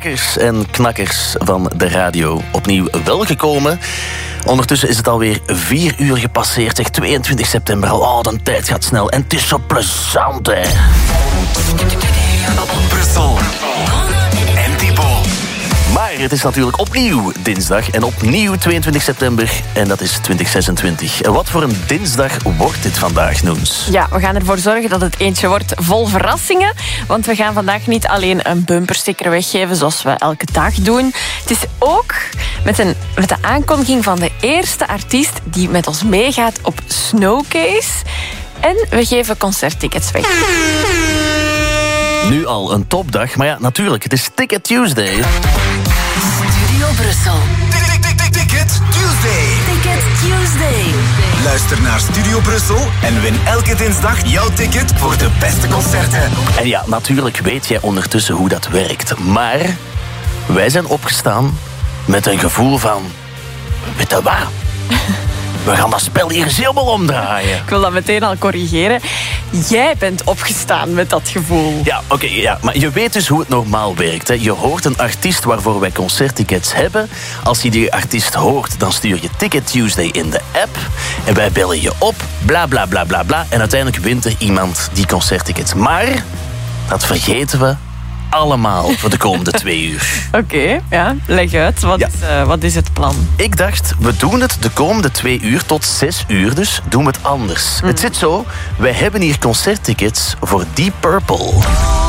makkers en knakkers van de radio. Opnieuw welgekomen. Ondertussen is het alweer 4 uur gepasseerd. Zeg, 22 september al. Oh, de tijd gaat snel. En het is zo plezant, hè. Brussel. En Thibaut. Maar het is natuurlijk opnieuw dinsdag. En opnieuw 22 september. En dat is 2026. En wat voor een dinsdag wordt dit vandaag, Noens? Ja, we gaan ervoor zorgen dat het eentje wordt vol verrassingen. Want we gaan vandaag niet alleen een bumpersticker weggeven zoals we elke dag doen. Het is ook met de aankondiging van de eerste artiest die met ons meegaat op Snowcase. En we geven concerttickets weg. Nu al een topdag. Maar ja, natuurlijk, het is Ticket Tuesday. Studio Brussel. Ticket Tuesday. Ticket Tuesday. Luister naar Studio Brussel en win elke dinsdag jouw ticket voor de beste concerten. En ja, natuurlijk weet jij ondertussen hoe dat werkt. Maar wij zijn opgestaan met een gevoel van... Weet je wat? We gaan dat spel hier eens helemaal omdraaien. Ik wil dat meteen al corrigeren. Jij bent opgestaan met dat gevoel. Ja, oké, maar je weet dus hoe het normaal werkt. Hè. Je hoort een artiest waarvoor wij concerttickets hebben. Als je die artiest hoort, dan stuur je Ticket Tuesday in de app. En wij bellen je op, bla bla bla bla bla. En uiteindelijk wint er iemand die concerttickets. Maar dat vergeten we allemaal voor de komende 2 uur. Oké, ja, leg uit. Wat is het plan? Ik dacht, we doen het de komende 2 uur tot 6 uur, dus doen we het anders. Het zit zo, wij hebben hier concerttickets voor Deep Purple.